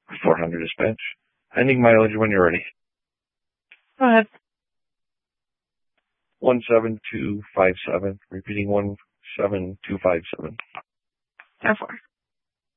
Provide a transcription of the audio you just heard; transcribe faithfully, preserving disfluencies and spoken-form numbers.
four hundred dispatch. Ending mileage when you're ready. Go ahead. one seven two five seven. Repeating one seven two five seven. Therefore.